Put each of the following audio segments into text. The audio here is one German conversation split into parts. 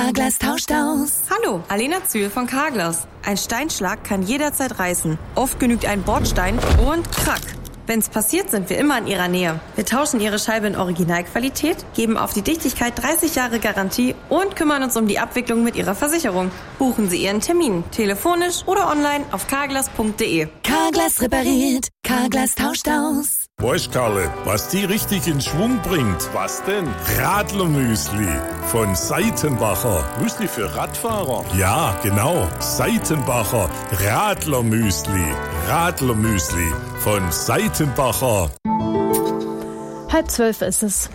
Carglass tauscht aus. Hallo, Alena Zühl von Carglass. Ein Steinschlag kann jederzeit reißen. Oft genügt ein Bordstein und krack. Wenn's passiert, sind wir immer in Ihrer Nähe. Wir tauschen Ihre Scheibe in Originalqualität, geben auf die Dichtigkeit 30 Jahre Garantie und kümmern uns um die Abwicklung mit Ihrer Versicherung. Buchen Sie Ihren Termin, telefonisch oder online auf carglass.de. Carglass repariert, Carglass tauscht aus. Weißt, Karle, was die richtig in Schwung bringt? Was denn? Radlermüsli von Seitenbacher. Müsli für Radfahrer? Ja, genau. Seitenbacher Radlermüsli. Radlermüsli von Seitenbacher. 11:30 ist es.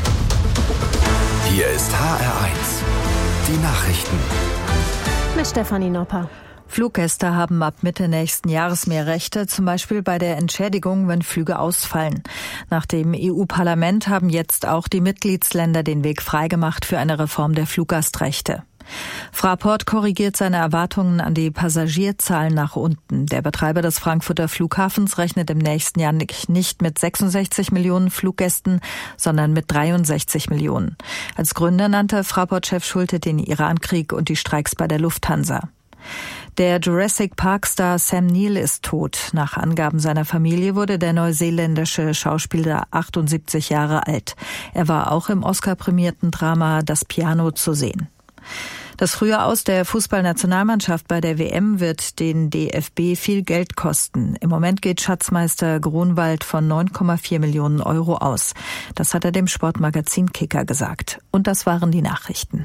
Hier ist HR1. Die Nachrichten. Mit Stefanie Nopper. Fluggäste haben ab Mitte nächsten Jahres mehr Rechte, zum Beispiel bei der Entschädigung, wenn Flüge ausfallen. Nach dem EU-Parlament haben jetzt auch die Mitgliedsländer den Weg freigemacht für eine Reform der Fluggastrechte. Fraport korrigiert seine Erwartungen an die Passagierzahlen nach unten. Der Betreiber des Frankfurter Flughafens rechnet im nächsten Jahr nicht mit 66 Millionen Fluggästen, sondern mit 63 Millionen. Als Gründe nannte Fraport-Chef Schulte den Irankrieg und die Streiks bei der Lufthansa. Der Jurassic Park-Star Sam Neill ist tot. Nach Angaben seiner Familie wurde der neuseeländische Schauspieler 78 Jahre alt. Er war auch im Oscar-prämierten Drama Das Piano zu sehen. Das frühe Aus der Fußballnationalmannschaft bei der WM wird den DFB viel Geld kosten. Im Moment geht Schatzmeister Grunwald von 9,4 Millionen Euro aus. Das hat er dem Sportmagazin Kicker gesagt. Und das waren die Nachrichten.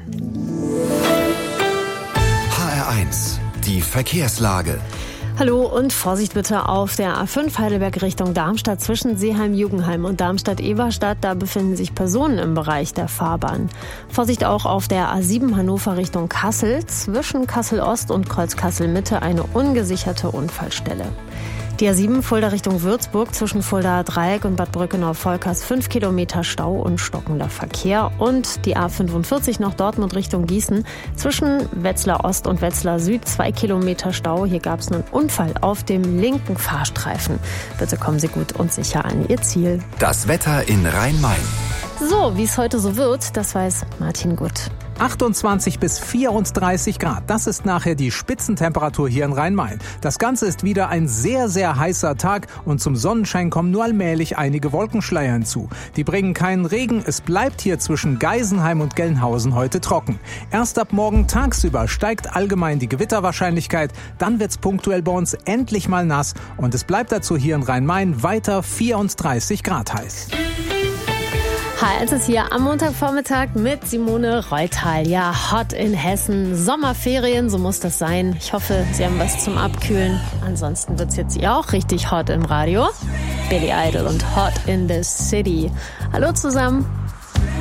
HR1, die Verkehrslage. Hallo und Vorsicht bitte auf der A5 Heidelberg Richtung Darmstadt zwischen Seeheim-Jugenheim und Darmstadt-Eberstadt. Da befinden sich Personen im Bereich der Fahrbahn. Vorsicht auch auf der A7 Hannover Richtung Kassel. Zwischen Kassel-Ost und Kreuz-Kassel-Mitte eine ungesicherte Unfallstelle. Die A7 Fulda Richtung Würzburg zwischen Fulda Dreieck und Bad Brückenau-Volkers 5 Kilometer Stau und stockender Verkehr. Und die A45 nach Dortmund Richtung Gießen zwischen Wetzlar Ost und Wetzlar Süd 2 Kilometer Stau. Hier gab es einen Unfall auf dem linken Fahrstreifen. Bitte kommen Sie gut und sicher an Ihr Ziel. Das Wetter in Rhein-Main. So, wie es heute so wird, das weiß Martin Gutt. 28 bis 34 Grad. Das ist nachher die Spitzentemperatur hier in Rhein-Main. Das Ganze ist wieder ein sehr, sehr heißer Tag und zum Sonnenschein kommen nur allmählich einige Wolkenschleier hinzu. Die bringen keinen Regen. Es bleibt hier zwischen Geisenheim und Gelnhausen heute trocken. Erst ab morgen tagsüber steigt allgemein die Gewitterwahrscheinlichkeit. Dann wird's punktuell bei uns endlich mal nass und es bleibt dazu hier in Rhein-Main weiter 34 Grad heiß. HR1 ist hier am Montagvormittag mit Simone Reutal. Ja, hot in Hessen. Sommerferien, so muss das sein. Ich hoffe, Sie haben was zum Abkühlen. Ansonsten wird's jetzt hier auch richtig hot im Radio. Billy Idol und Hot in the City. Hallo zusammen.